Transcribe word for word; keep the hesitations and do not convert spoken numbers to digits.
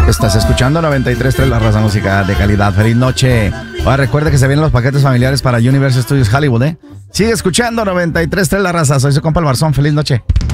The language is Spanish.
Estás escuchando noventa y tres punto tres, la raza, música de calidad. Feliz noche. Ahora recuerda que se vienen los paquetes familiares para Universal Studios Hollywood, ¿eh? Sigue escuchando noventa y tres punto tres, la raza. Soy su compa el Barzón. Feliz noche.